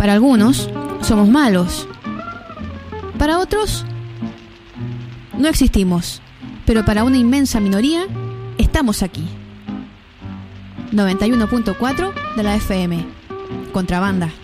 Para algunos somos malos. Para otros no existimos. Pero para una inmensa minoría estamos aquí. 91.4 de la FM. Contrabanda.